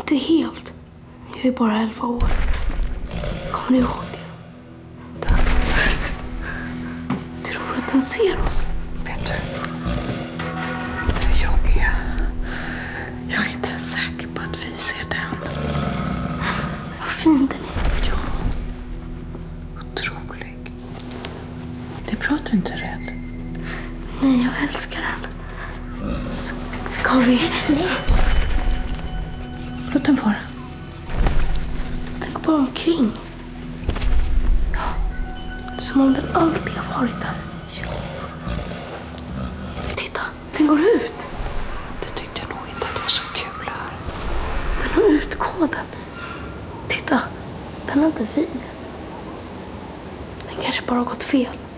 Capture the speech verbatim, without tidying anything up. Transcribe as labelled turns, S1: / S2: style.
S1: Inte helt. Jag är bara elva år. Kommer ni ihåg det? Tror du att den ser oss?
S2: Vet du? Jag är... Jag är inte ens säker på att vi ser den.
S1: Vad fin den är.
S2: Ja. Otrolig. Det är bra att du inte är rädd.
S1: Nej, jag älskar den. S- ska vi? Nej.
S2: Låt den vara.
S1: Den går bara omkring. Som om den alltid har varit där.
S2: Ja.
S1: Titta, den går ut.
S2: Det tyckte jag nog inte att det var så kul här.
S1: Den har utkoden. Titta, den är inte fin. Den kanske bara har gått fel.